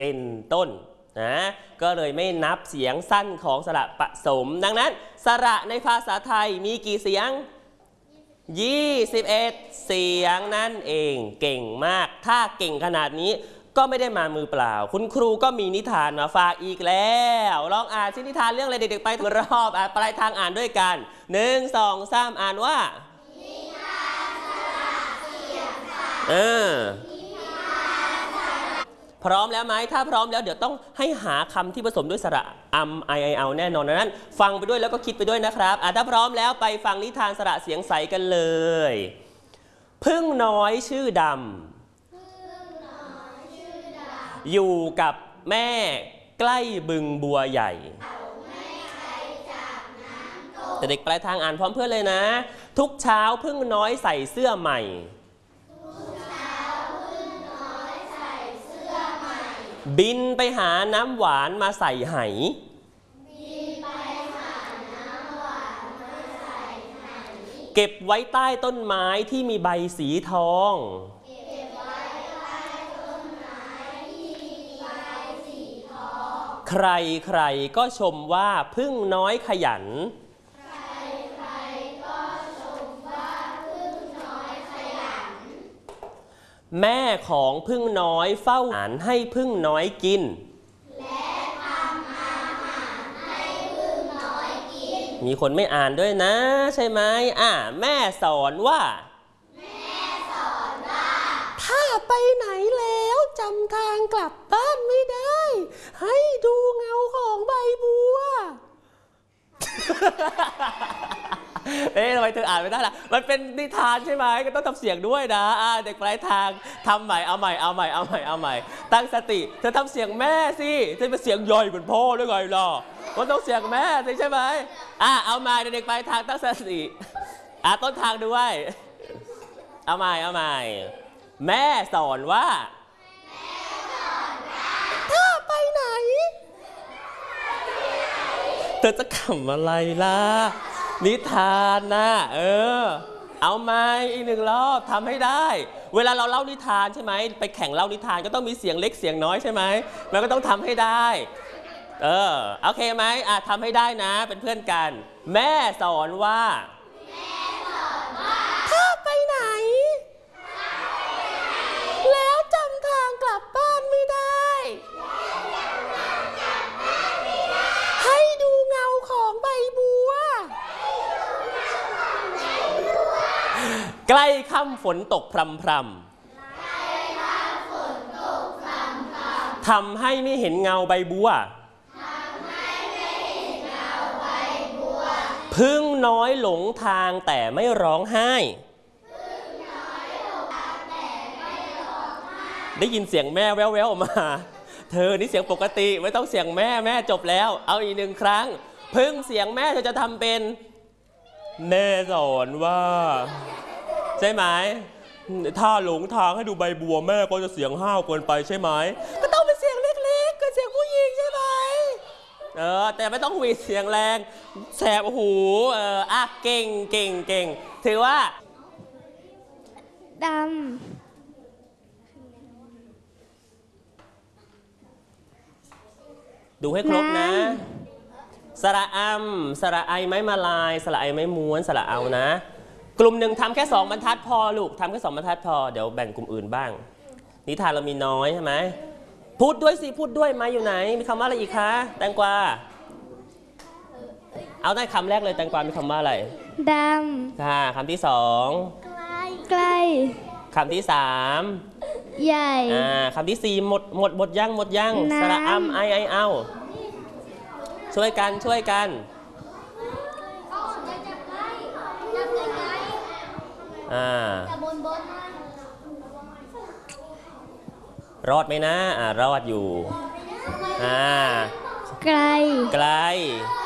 เป็นต้นนะก็เลยไม่นับเสียงสั้นของสระผสมดังนั้นสระในภาษาไทยมีกี่เสียง21เสียงนั่นเองเก่งมากถ้าเก่งขนาดนี้ก็ไม่ได้มามือเปล่าคุณครูก็มีนิทานมาฝากอีกแล้วลองอ่านนิทานเรื่องอะไรเด็กๆไปรอบปลายทางอ่านด้วยกัน1 2 3อ่านว่านิทานสระเสียงพร้อมแล้วไหมถ้าพร้อมแล้วเดี๋ยวต้องให้หาคำที่ผสมด้วยสระไอเอาแน่นอนดังนั้นฟังไปด้วยแล้วก็คิดไปด้วยนะครับถ้าพร้อมแล้วไปฟังนิทานสระเสียงใสกันเลยพึ่งน้อยชื่อดำอยู่กับแม่ใกล้บึงบัวใหญ่แต่เด็กปลายทางอ่านพร้อมเพื่อนเลยนะทุกเช้าพึ่งน้อยใส่เสื้อใหม่บินไปหาน้ำหวานมาใส่ไหเก็บไว้ใต้ต้นไม้ที่มีใบสีทองใครก็ชมว่าพึ่งน้อยขยันแม่ของพึ่งน้อยเฝ้าอาหารให้พึ่งน้อยกินและทำอาหารให้พึ่งน้อยกินมีคนไม่อ่านด้วยนะใช่ไหมแม่สอนว่าถ้าไปไหนแล้วจำทางกลับบ้านไม่ได้ให้ดูเงาของใบบัว ทำไมเธออ่านไม่ได้ล่ะมันเป็นนิทานใช่ไหมก็ต้องทำเสียงด้วยนะเด็กปลายทางทำใหม่เอาใหม่ตั้งสติเธอทำเสียงแม่สิจะเป็นเสียงย่อยเหมือนพ่อได้ไงล่ะมันต้องเสียงแม่สิใช่ไหมเอาใหม่เด็กปลายทางตั้งสติต้นทางด้วยเอาใหม่แม่สอนว่าถ้าไปไหนเธอจะขำอะไรล่ะนิทานนะเอาไหมอีก1 รอบทำให้ได้เวลาเราเล่านิทานใช่ไหมไปแข่งเล่านิทานก็ต้องมีเสียงเล็กเสียงน้อยใช่ไหมมันก็ต้องทำให้ได้โอเคไหมทำให้ได้นะเป็นเพื่อนกันแม่สอนว่าถ้าไปไหนแล้วจำทางกลับบ้านไม่ได้ให้ดูเงาของใบบัวใกล้ค่ำฝนตกพรำทำให้ไม่เห็นเงาใบบัวพึ่งน้อยหลงทางแต่ไม่ร้องไห้ได้ยินเสียงแม่แว่วๆออกมาเธอนี่เสียงปกติไม่ต้องเสียงแม่จบแล้วเอาอีก1 ครั้งพึ่งเสียงแม่เธอจะทำเป็นแม่สอนว่าใช่ไหมถ้าหลงทางให้ดูใบบัวแม่ก็จะเสียงห้าวเกินไปใช่ไหมก็ต้องเป็นเสียงเล็กๆกับเสียงผู้หญิงใช่ไหมแต่ไม่ต้องหวีดเสียงแรงแสบหูเก่งถือว่าดำดูให้ครบนะสระสระไอไม้มาลายสระไอไม้ม้วนสระเอานะกลุ่ม1ทำแค่2 บรรทัดพอลูกทำแค่2 บรรทัดพอเดี๋ยวแบ่งกลุ่มอื่นบ้างนิทานเรามีน้อยใช่ไหมพูดด้วยสิพูดด้วยมาอยู่ไหนมีคำว่าอะไรอีกคะแตงกวาเอาได้คำแรกเลยแตงกวามีคำว่าอะไรดำคำที่2 ใกล้คำที่3 ใหญ่คำที่4หมดยังสระไอเอาช่วยกันรอดไหมนะรอดอยู่ไกล